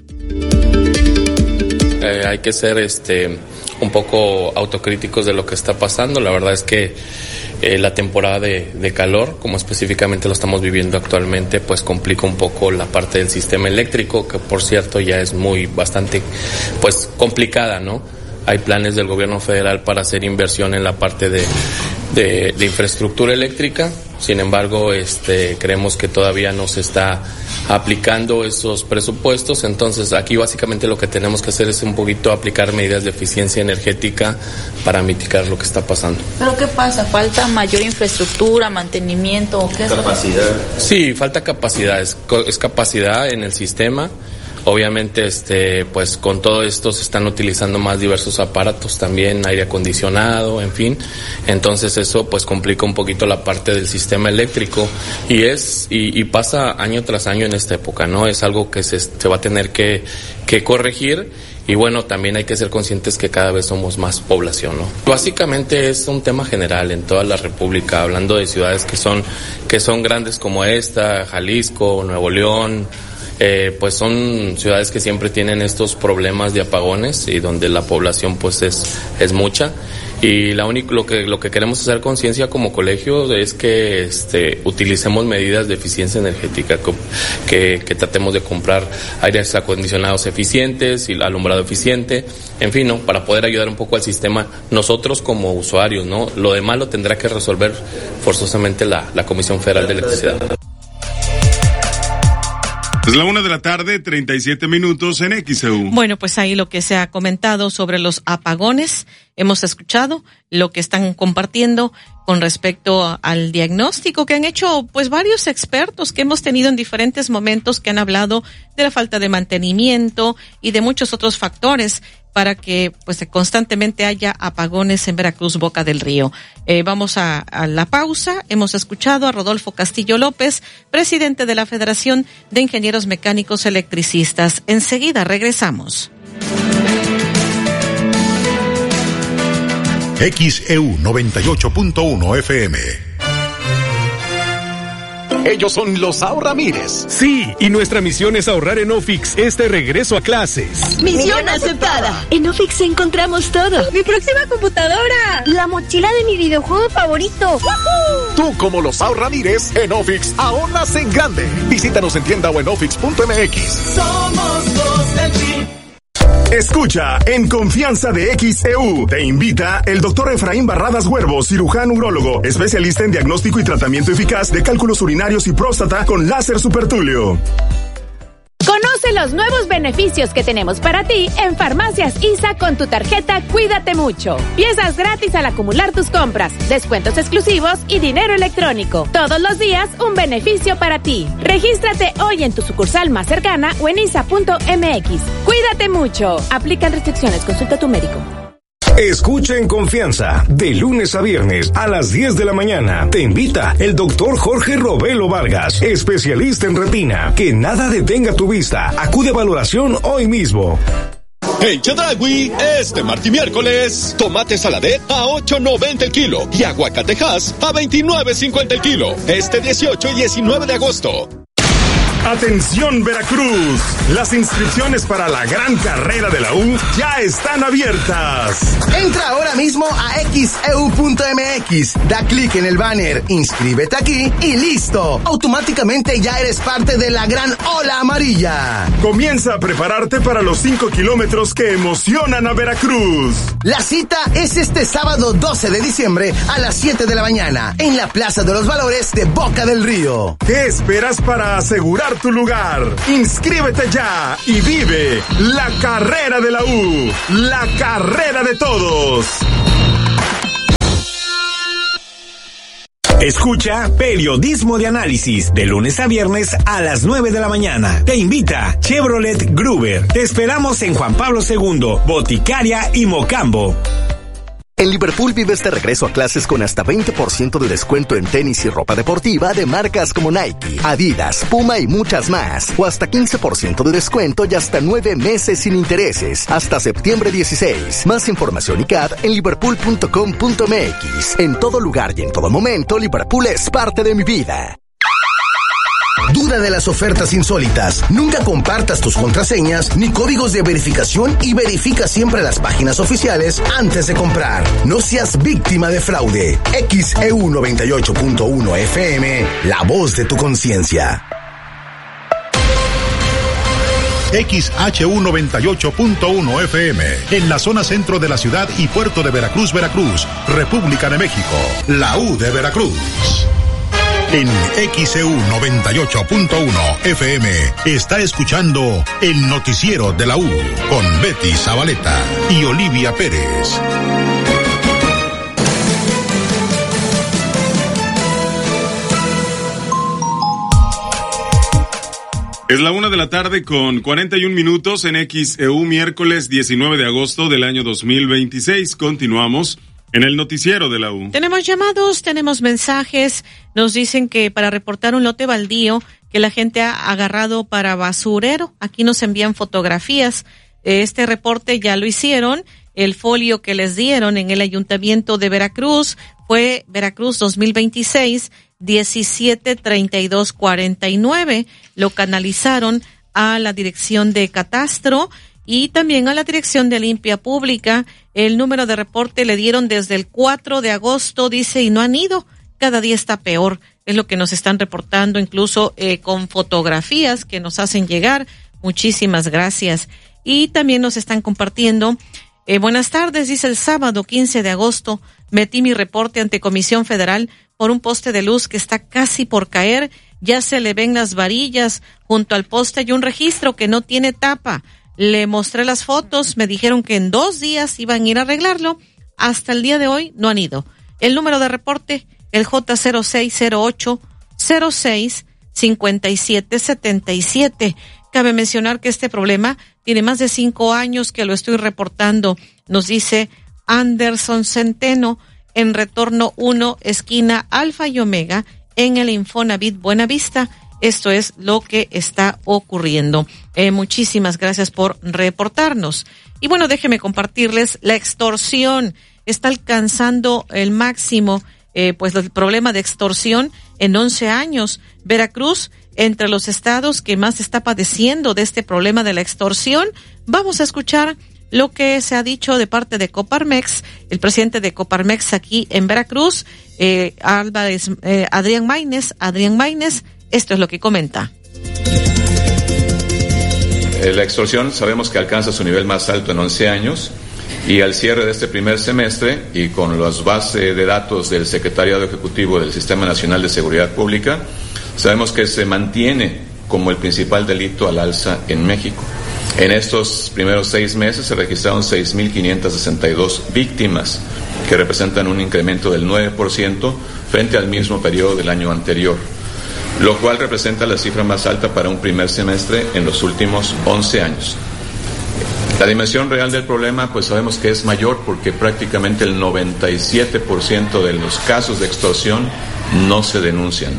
Hay que ser un poco autocríticos de lo que está pasando. La verdad es que la temporada de calor, como específicamente lo estamos viviendo actualmente, pues complica un poco la parte del sistema eléctrico, que por cierto ya es bastante pues complicada, ¿no? Hay planes del gobierno federal para hacer inversión en la parte de infraestructura eléctrica. Sin embargo, creemos que todavía no se está aplicando esos presupuestos. Entonces, aquí básicamente lo que tenemos que hacer es un poquito aplicar medidas de eficiencia energética para mitigar lo que está pasando. ¿Pero qué pasa? ¿Falta mayor infraestructura, mantenimiento o qué? Capacidad. Sí, falta capacidad. Es capacidad en el sistema. Obviamente, pues con todo esto se están utilizando más diversos aparatos también, aire acondicionado, en fin. Entonces eso pues complica un poquito la parte del sistema eléctrico y pasa año tras año en esta época, ¿no? Es algo que se va a tener que corregir. Y bueno, también hay que ser conscientes que cada vez somos más población, ¿no? Básicamente es un tema general en toda la República, hablando de ciudades que son grandes como esta, Jalisco, Nuevo León. Pues son ciudades que siempre tienen estos problemas de apagones y donde la población pues es mucha, y lo que queremos hacer conciencia como colegio es que utilicemos medidas de eficiencia energética, que tratemos de comprar aires acondicionados eficientes y alumbrado eficiente, en fin, ¿no? Para poder ayudar un poco al sistema nosotros como usuarios, ¿no? Lo demás lo tendrá que resolver forzosamente la Comisión Federal de Electricidad. Es 1:00, 37 minutos en XEU. Bueno, pues ahí lo que se ha comentado sobre los apagones, hemos escuchado lo que están compartiendo con respecto al diagnóstico que han hecho pues varios expertos que hemos tenido en diferentes momentos, que han hablado de la falta de mantenimiento y de muchos otros factores para que pues constantemente haya apagones en Veracruz, Boca del Río. Vamos a la pausa. Hemos escuchado a Rodolfo Castillo López, presidente de la Federación de Ingenieros Mecánicos Electricistas. Enseguida regresamos. XEU 98.1 FM. Ellos son los Ahorramires. Sí, y nuestra misión es ahorrar en Ofix este regreso a clases. ¡Misión aceptada! En Ofix encontramos todo. ¡Mi próxima computadora! ¡La mochila de mi videojuego favorito! ¡Woohoo! Tú, como los Ahorramires, en Ofix ahorras en grande. Visítanos en tienda o en ofix.mx. Somos dos del PRI. Escucha En Confianza de XEU. Te invita el doctor Efraín Barradas Huervo, cirujano urólogo, especialista en diagnóstico y tratamiento eficaz de cálculos urinarios y próstata con láser supertulio. Conoce los nuevos beneficios que tenemos para ti en Farmacias ISA con tu tarjeta Cuídate Mucho. Piezas gratis al acumular tus compras, descuentos exclusivos y dinero electrónico. Todos los días un beneficio para ti. Regístrate hoy en tu sucursal más cercana o en isa.mx. Cuídate mucho. Aplican restricciones. Consulta a tu médico. Escucha En Confianza, de lunes a viernes a las 10 de la mañana. Te invita el doctor Jorge Robelo Vargas, especialista en retina. Que nada detenga tu vista. Acude a valoración hoy mismo. En Chedraui, este martes y miércoles, tomate saladet a $8.90 el kilo y aguacatejas a $29.50 el kilo. Este 18 y 19 de agosto. Atención Veracruz, las inscripciones para la gran carrera de la U ya están abiertas. Entra ahora mismo a xeu.mx, da clic en el banner, inscríbete aquí y listo. Automáticamente ya eres parte de la gran ola amarilla. Comienza a prepararte para los 5 kilómetros que emocionan a Veracruz. La cita es este sábado 12 de diciembre a las 7 de la mañana en la Plaza de los Valores de Boca del Río. ¿Qué esperas para asegurar tu lugar? Inscríbete ya y vive la carrera de la U, la carrera de todos. Escucha Periodismo de Análisis de lunes a viernes a las 9 de la mañana. Te invita Chevrolet Gruber. Te esperamos en Juan Pablo II, Boticaria y Mocambo. En Liverpool vives de regreso a clases con hasta 20% de descuento en tenis y ropa deportiva de marcas como Nike, Adidas, Puma y muchas más. O hasta 15% de descuento y hasta 9 meses sin intereses. Hasta septiembre 16. Más información y CAD en liverpool.com.mx. En todo lugar y en todo momento, Liverpool es parte de mi vida. Duda de las ofertas insólitas. Nunca compartas tus contraseñas ni códigos de verificación y verifica siempre las páginas oficiales antes de comprar. No seas víctima de fraude. XEU 98.1 FM, la voz de tu conciencia. XHU 98.1 FM, en la zona centro de la ciudad y puerto de Veracruz, Veracruz, República de México, la U de Veracruz. En XEU 98.1 FM está escuchando el noticiero de la U con Betty Zabaleta y Olivia Pérez. Es la 1:00 con 41 minutos en XEU, miércoles 19 de agosto del año 2026. Continuamos en el noticiero de la U. Tenemos llamados, tenemos mensajes. Nos dicen que para reportar un lote baldío que la gente ha agarrado para basurero. Aquí nos envían fotografías. Este reporte ya lo hicieron. El folio que les dieron en el Ayuntamiento de Veracruz fue Veracruz 2026 173249. Lo canalizaron a la Dirección de Catastro y también a la Dirección de Limpia Pública. El número de reporte le dieron desde el 4 de agosto, dice, y no han ido. Cada día está peor, es lo que nos están reportando, incluso con fotografías que nos hacen llegar. Muchísimas gracias. Y también nos están compartiendo. Buenas tardes, dice, el sábado 15 de agosto metí mi reporte ante Comisión Federal por un poste de luz que está casi por caer. Ya se le ven las varillas. Junto al poste hay un registro que no tiene tapa. Le mostré las fotos, me dijeron que en 2 días iban a ir a arreglarlo. Hasta el día de hoy no han ido. El número de reporte, el J0608-06-5777. Cabe mencionar que este problema tiene más de 5 años que lo estoy reportando. Nos dice Anderson Centeno, en Retorno 1, esquina Alfa y Omega, en el Infonavit Buenavista. Esto es lo que está ocurriendo. Muchísimas gracias por reportarnos. Y bueno, déjeme compartirles, la extorsión está alcanzando el máximo, pues el problema de extorsión en 11 años. Veracruz, entre los estados que más está padeciendo de este problema de la extorsión. Vamos a escuchar lo que se ha dicho de parte de Coparmex, el presidente de Coparmex aquí en Veracruz, Adrián Maínez. Esto es lo que comenta. La extorsión sabemos que alcanza su nivel más alto en 11 años y al cierre de este primer semestre y con las bases de datos del Secretariado Ejecutivo del Sistema Nacional de Seguridad Pública, sabemos que se mantiene como el principal delito al alza en México. En estos primeros 6 meses se registraron 6.562 víctimas, que representan un incremento del 9% frente al mismo periodo del año anterior, lo cual representa la cifra más alta para un primer semestre en los últimos 11 años. La dimensión real del problema, pues sabemos que es mayor porque prácticamente el 97% de los casos de extorsión no se denuncian.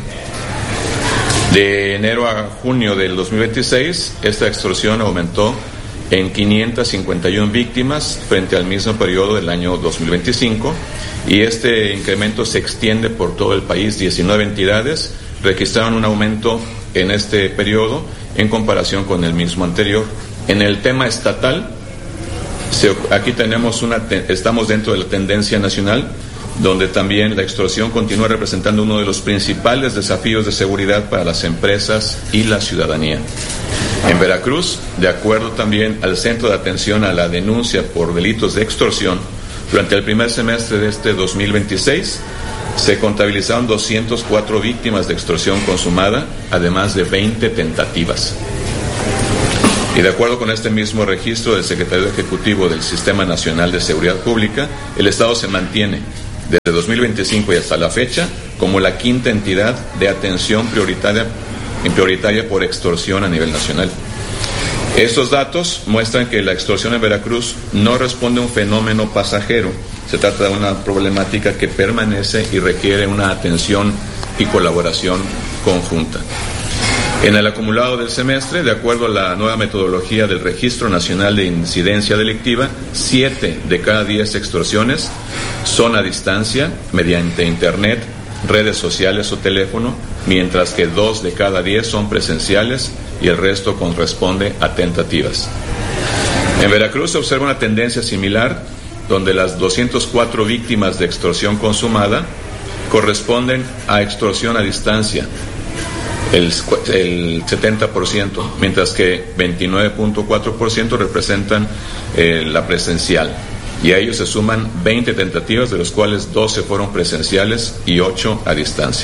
De enero a junio del 2026, esta extorsión aumentó en 551 víctimas frente al mismo periodo del año 2025 y este incremento se extiende por todo el país. 19 entidades registraron un aumento en este periodo en comparación con el mismo anterior. En el tema estatal, aquí estamos dentro de la tendencia nacional, donde también la extorsión continúa representando uno de los principales desafíos de seguridad para las empresas y la ciudadanía. En Veracruz, de acuerdo también al Centro de Atención a la Denuncia por Delitos de Extorsión, durante el primer semestre de este 2026, se contabilizaron 204 víctimas de extorsión consumada, además de 20 tentativas. Y de acuerdo con este mismo registro del Secretario Ejecutivo del Sistema Nacional de Seguridad Pública, el Estado se mantiene desde 2025 y hasta la fecha como la quinta entidad de atención prioritaria por extorsión a nivel nacional. Estos datos muestran que la extorsión en Veracruz no responde a un fenómeno pasajero, se trata de una problemática que permanece y requiere una atención y colaboración conjunta. En el acumulado del semestre, de acuerdo a la nueva metodología del Registro Nacional de Incidencia Delictiva, 7 de cada 10 extorsiones son a distancia, mediante Internet, redes sociales o teléfono, mientras que 2 de cada 10 son presenciales y el resto corresponde a tentativas. En Veracruz se observa una tendencia similar, donde las 204 víctimas de extorsión consumada corresponden a extorsión a distancia, el 70%, mientras que 29.4% representan la presencial. Y a ellos se suman 20 tentativas, de los cuales 12 fueron presenciales y 8 a distancia.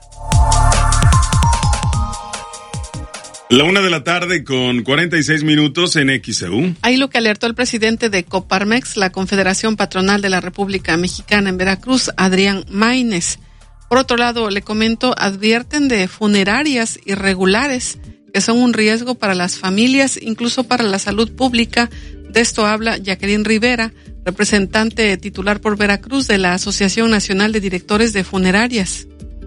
1:00 con 46 minutos en XEU. Ahí lo que alertó el presidente de Coparmex, la Confederación Patronal de la República Mexicana en Veracruz, Adrián Maínez. Por otro lado, le comento, advierten de funerarias irregulares que son un riesgo para las familias, incluso para la salud pública. De esto habla Jacqueline Rivera, representante titular por Veracruz de la Asociación Nacional de Directores de Funerarias.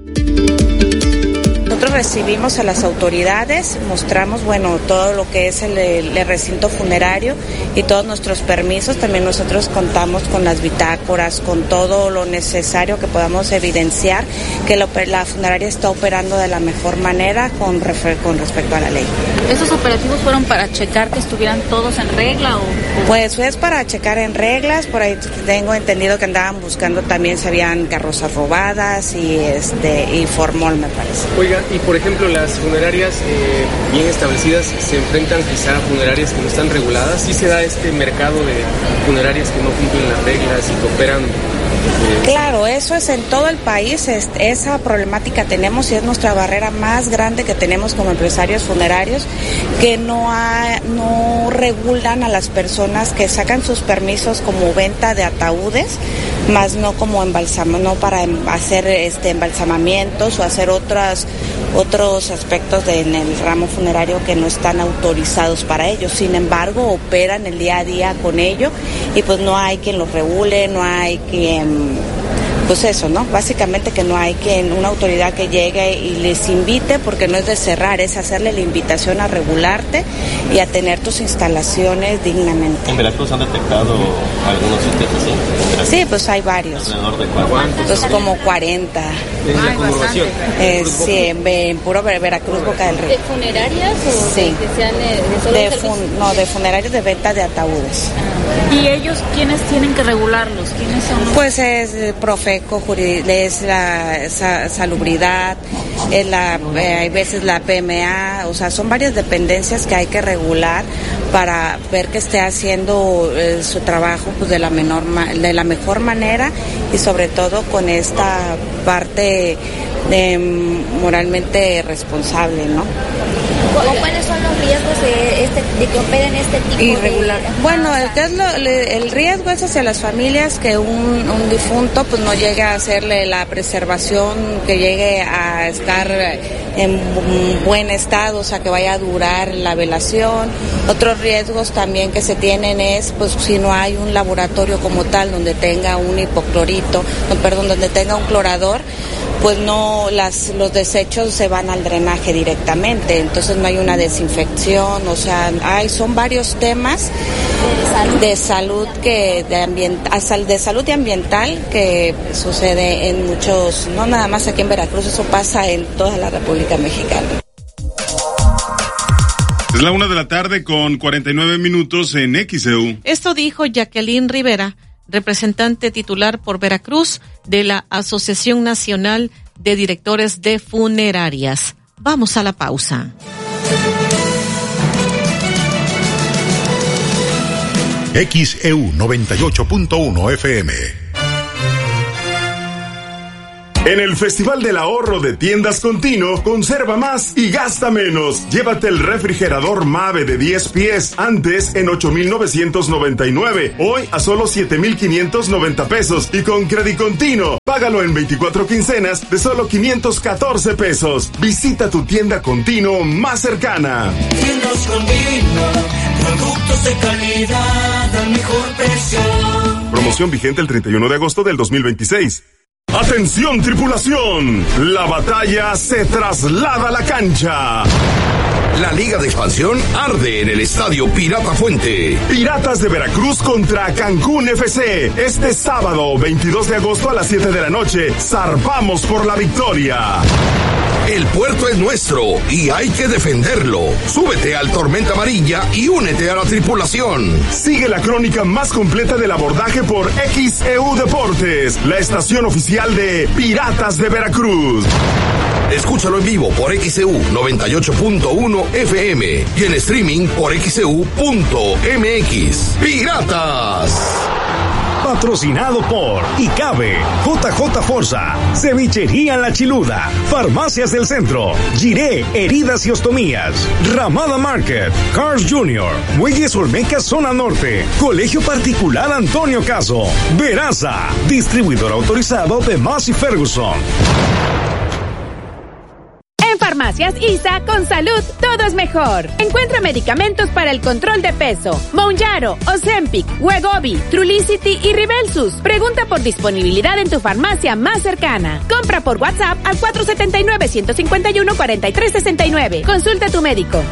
Nosotros recibimos a las autoridades, mostramos, todo lo que es el recinto funerario y todos nuestros permisos. También nosotros contamos con las bitácoras, con todo lo necesario que podamos evidenciar que la funeraria está operando de la mejor manera con respecto a la ley. ¿Esos operativos fueron para checar que estuvieran todos en regla o...? Pues es para checar en reglas. Por ahí tengo entendido que andaban buscando también si habían carrozas robadas y formol, me parece. Oiga, y por ejemplo, las funerarias bien establecidas se enfrentan quizá a funerarias que no están reguladas. ¿Sí se da este mercado de funerarias que no cumplen las reglas y que operan? Claro, eso es en todo el país, esa problemática tenemos y es nuestra barrera más grande que tenemos como empresarios funerarios, que no regulan a las personas que sacan sus permisos como venta de ataúdes, más no como no para hacer embalsamamientos o hacer otros aspectos en el ramo funerario que no están autorizados para ello. Sin embargo, operan el día a día con ello y pues no hay quien los regule, no hay quien, pues eso, ¿no? Básicamente que no hay una autoridad que llegue y les invite, porque no es de cerrar, es hacerle la invitación a regularte y a tener tus instalaciones dignamente. ¿En Veracruz han detectado algunos sitios así? Sí, pues hay varios. ¿Alrededor de cuántos? Pues como 40. ¿En la conurbación? Sí, en puro Veracruz, Boca del Río. ¿De funerarias o sí, que sean de funerarios de venta de ataúdes. ¿Y ellos quiénes tienen que regularlos? ¿Quiénes son los...? Pues es Profeco, es la Salubridad, hay veces la PMA, o sea, son varias dependencias que hay que regular para ver que esté haciendo su trabajo pues de la mejor manera y sobre todo con esta parte moralmente responsable, ¿no? ¿Cuáles son los riesgos de que operen este tipo irregular? Bueno, el riesgo es hacia las familias, que un difunto pues no llegue a hacerle la preservación, que llegue a estar en buen estado, o sea, que vaya a durar la velación. Otros riesgos también que se tienen es, pues, si no hay un laboratorio como tal donde tenga un donde tenga un clorador, pues los desechos se van al drenaje directamente, entonces no hay una desinfección, o sea, son varios temas de salud de salud y ambiental que sucede en muchos, no nada más aquí en Veracruz, eso pasa en toda la República Mexicana. Es la 1:49 p.m. en XEU. Esto dijo Jacqueline Rivera, representante titular por Veracruz de la Asociación Nacional de Directores de Funerarias. Vamos a la pausa. XEU 98.1 FM. En el Festival del Ahorro de Tiendas Continuo, conserva más y gasta menos. Llévate el refrigerador Mave de 10 pies, antes en 8,999, hoy a solo 7,590 pesos y con Crédito Continuo. Págalo en 24 quincenas de solo 514 pesos. Visita tu tienda Continuo más cercana. Tiendas Continuo, productos de calidad al mejor precio. Promoción vigente el 31 de agosto del 2026. ¡Atención, tripulación! La batalla se traslada a la cancha. La Liga de Expansión arde en el Estadio Pirata Fuente. Piratas de Veracruz contra Cancún FC. Este sábado, 22 de agosto a las 7 de la noche. Zarpamos por la victoria. El puerto es nuestro y hay que defenderlo. Súbete al Tormenta Amarilla y únete a la tripulación. Sigue la crónica más completa del abordaje por XEU Deportes, la estación oficial de Piratas de Veracruz. Escúchalo en vivo por XEU 98.1 FM y en streaming por XEU.mx. ¡Piratas! Patrocinado por ICABE, JJ Forza, Cevichería La Chiluda, Farmacias del Centro, Giré, Heridas y Ostomías, Ramada Market, Cars Jr., Muelles Olmeca Zona Norte, Colegio Particular Antonio Caso, Veraza, distribuidor autorizado de Massey Ferguson. En Farmacias ISA, con salud, todo es mejor. Encuentra medicamentos para el control de peso. Mounjaro, Ozempic, Wegovy, Trulicity y Ribelsus. Pregunta por disponibilidad en tu farmacia más cercana. Compra por WhatsApp al 479-151-4369. Consulta a tu médico.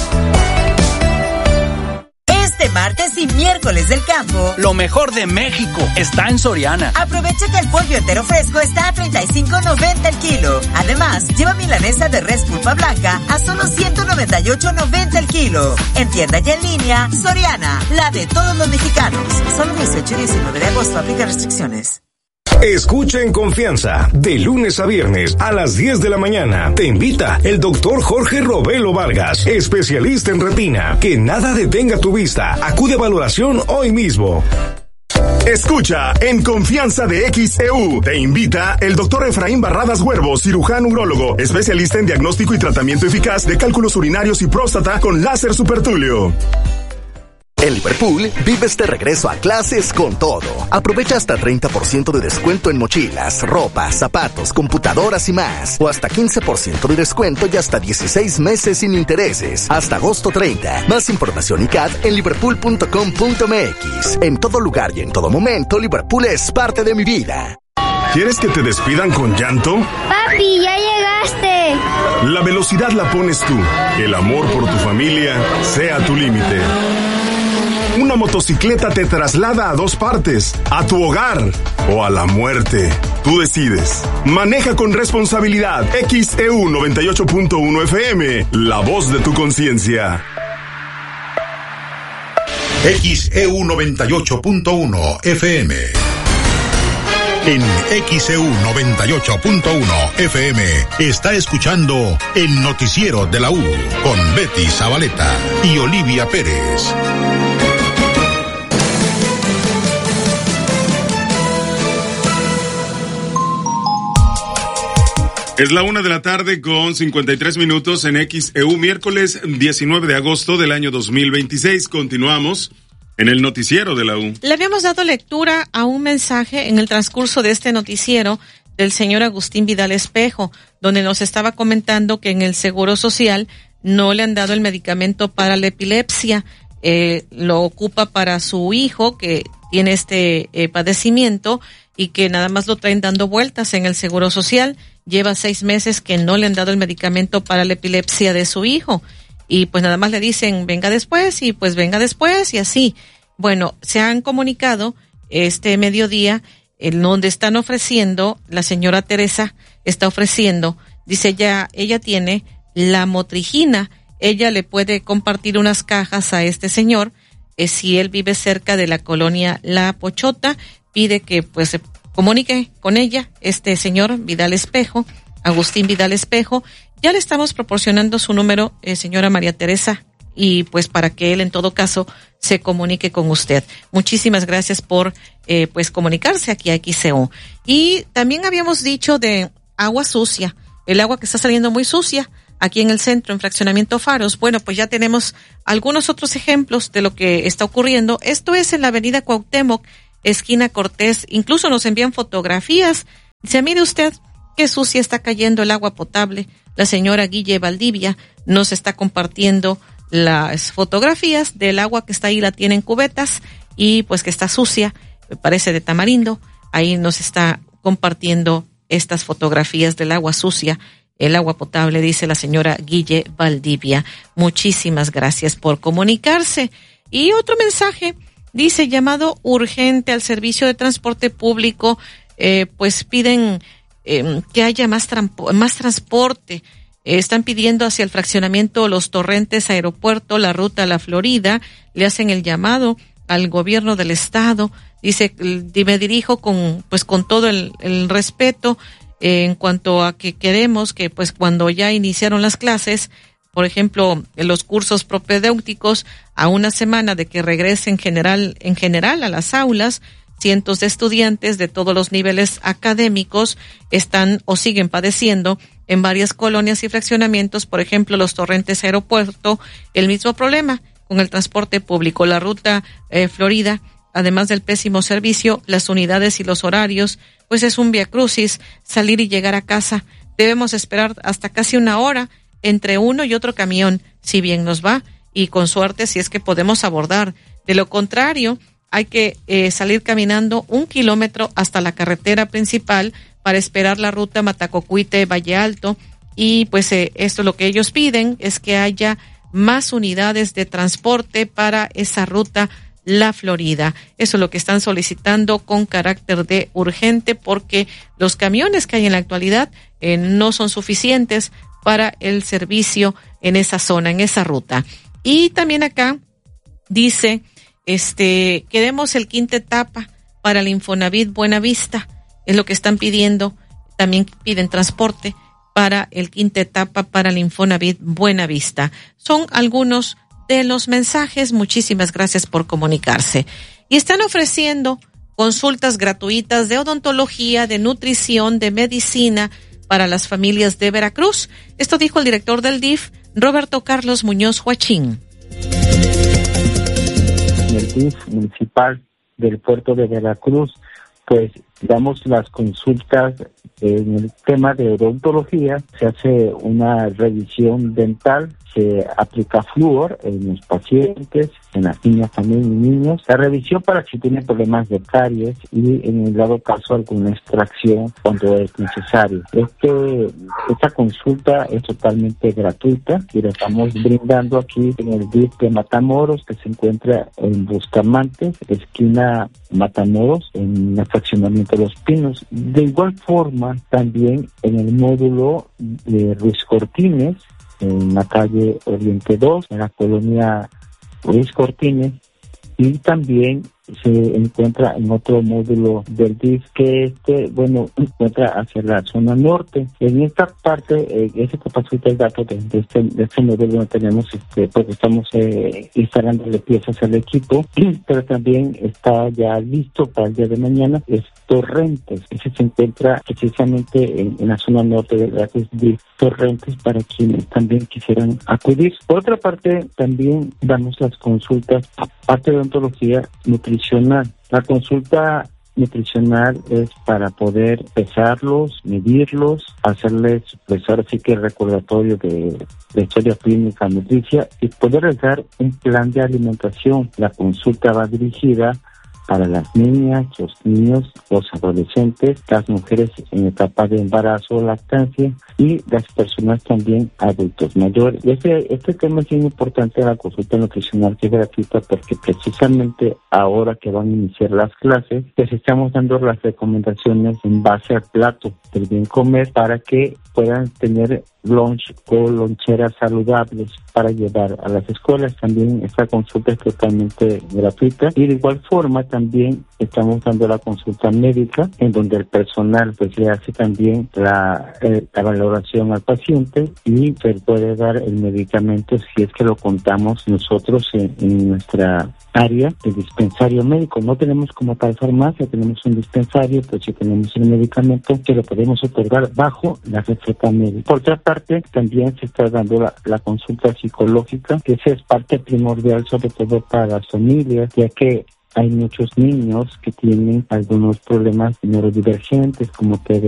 Este martes y miércoles del campo, lo mejor de México está en Soriana. Aprovecha que el pollo entero fresco está a $35.90 el kilo. Además, lleva milanesa de res pulpa blanca a solo $198.90 el kilo. En tienda y en línea, Soriana, la de todos los mexicanos. Solo 18 y 19 de agosto, aplica restricciones. Escucha en confianza, de lunes a viernes a las 10 de la mañana. Te invita el doctor Jorge Robelo Vargas, especialista en retina. Que nada detenga tu vista. Acude a valoración hoy mismo. Escucha en confianza de XEU. Te invita el doctor Efraín Barradas Huervo, cirujano urólogo, especialista en diagnóstico y tratamiento eficaz de cálculos urinarios y próstata con láser supertulio. En Liverpool, vives de regreso a clases con todo. Aprovecha hasta 30% de descuento en mochilas, ropa, zapatos, computadoras y más. O hasta 15% de descuento y hasta 16 meses sin intereses. Hasta agosto 30. Más información y CAD en liverpool.com.mx. En todo lugar y en todo momento, Liverpool es parte de mi vida. ¿Quieres que te despidan con llanto? Papi, ya llegaste. La velocidad la pones tú. El amor por tu familia sea tu límite. Una motocicleta te traslada a dos partes, a tu hogar o a la muerte. Tú decides. Maneja con responsabilidad. XEU 98.1 FM, la voz de tu conciencia. XEU 98.1 FM. En XEU 98.1 FM está escuchando el noticiero de la U con Betty Zabaleta y Olivia Pérez. Es la 1:53 p.m. en XEU, miércoles 19 de agosto del año 2026. Continuamos en el noticiero de la U. Le habíamos dado lectura a un mensaje en el transcurso de este noticiero del señor Agustín Vidal Espejo, donde nos estaba comentando que en el Seguro Social no le han dado el medicamento para la epilepsia. Lo ocupa para su hijo que tiene este padecimiento y que nada más lo traen dando vueltas en el Seguro Social. Lleva 6 meses que no le han dado el medicamento para la epilepsia de su hijo. Y pues nada más le dicen, venga después, y pues venga después, y así. Bueno, se han comunicado este mediodía, en donde están ofreciendo, la señora Teresa está ofreciendo, dice ella tiene la motrigina ella le puede compartir unas cajas a este señor, si él vive cerca de la colonia La Pochota. Pide que pues se comunique con ella, este señor Vidal Espejo, Agustín Vidal Espejo. Ya le estamos proporcionando su número, señora María Teresa, y pues para que él en todo caso se comunique con usted. Muchísimas gracias por pues comunicarse aquí a XCU. Y también habíamos dicho de agua sucia, el agua que está saliendo muy sucia aquí en el centro, en Fraccionamiento Faros. Bueno, pues ya tenemos algunos otros ejemplos de lo que está ocurriendo. Esto es en la avenida Cuauhtémoc, esquina Cortés. Incluso nos envían fotografías. Dice, mire usted qué sucia está cayendo el agua potable. La señora Guille Valdivia nos está compartiendo las fotografías del agua que está ahí, la tiene en cubetas y pues que está sucia, me parece de tamarindo. Ahí nos está compartiendo estas fotografías del agua sucia, el agua potable, dice la señora Guille Valdivia. Muchísimas gracias por comunicarse. Y otro mensaje, dice, llamado urgente al servicio de transporte público, pues piden que haya más transporte. Están pidiendo hacia el fraccionamiento Los Torrentes Aeropuerto, la ruta a la Florida. Le hacen el llamado al gobierno del estado. Dice, me dirijo con todo el respeto en cuanto a que queremos que pues cuando ya iniciaron las clases, por ejemplo, en los cursos propedéuticos, a una semana de que regresen en general a las aulas, cientos de estudiantes de todos los niveles académicos están o siguen padeciendo en varias colonias y fraccionamientos, por ejemplo, Los Torrentes Aeropuerto, el mismo problema con el transporte público, la ruta Florida, además del pésimo servicio, las unidades y los horarios, pues es un viacrucis salir y llegar a casa. Debemos esperar hasta casi una hora entre uno y otro camión, si bien nos va, y con suerte si es que podemos abordar. De lo contrario, hay que salir caminando 1 kilómetro hasta la carretera principal para esperar la ruta Matacocuite-Valle Alto. Y pues esto lo que ellos piden es que haya más unidades de transporte para esa ruta La Florida. Eso es lo que están solicitando con carácter de urgente, porque los camiones que hay en la actualidad no son suficientes para el servicio en esa zona, en esa ruta. Y también acá dice, queremos el quinta etapa para el Infonavit Buenavista, es lo que están pidiendo. También piden transporte para el quinta etapa para el Infonavit Buenavista. Son algunos de los mensajes. Muchísimas gracias por comunicarse. Y están ofreciendo consultas gratuitas de odontología, de nutrición, de medicina para las familias de Veracruz. Esto dijo el director del DIF, Roberto Carlos Muñoz Huachín. En el DIF municipal del puerto de Veracruz, pues damos las consultas en el tema de odontología. Se hace una revisión dental, se aplica flúor en los pacientes, en las niñas también y niños. La revisión para si tienen problemas de caries y en el dado caso alguna extracción cuando es necesario. Esta consulta es totalmente gratuita y la estamos brindando aquí en el DIF de Matamoros, que se encuentra en Buscamantes, esquina Matamoros, en el fraccionamiento de Los Pinos. De igual forma, también en el módulo de Ruiz Cortines, en la calle Oriente 2, en la colonia Ruiz Cortines, y también se encuentra en otro módulo del DIF que encuentra hacia la zona norte. En esta parte, ese capacita el dato de este módulo no tenemos, porque estamos instalándole piezas al equipo, pero también está ya listo para el día de mañana. Es Torrentes, ese se encuentra precisamente en la zona norte de la DIF Torrentes, para quienes también quisieran acudir. Por otra parte, también damos las consultas, aparte de odontología, nutricional. La consulta nutricional es para poder pesarlos, medirlos, hacerles, pues ahora sí que recordatorio de historia clínica nutricia y poderles dar un plan de alimentación. La consulta va dirigida para las niñas, los niños, los adolescentes, las mujeres en etapa de embarazo o lactancia y las personas también adultos mayores. Y este tema es bien importante, la consulta nutricional, que es gratuita, porque precisamente ahora que van a iniciar las clases, les estamos dando las recomendaciones en base al plato del bien comer para que puedan tener lunch o loncheras saludables para llevar a las escuelas. También esta consulta es totalmente gratuita, y de igual forma también estamos dando la consulta médica, en donde el personal pues le hace también la valoración al paciente y se puede dar el medicamento si es que lo contamos nosotros en nuestra área de dispensario médico. No tenemos como tal farmacia, tenemos un dispensario, pues si tenemos el medicamento que lo podemos otorgar bajo la receta médica. Por otra parte, también se está dando la consulta psicológica, que esa es parte primordial sobre todo para las familias, ya que hay muchos niños que tienen algunos problemas neurodivergentes como TDAH,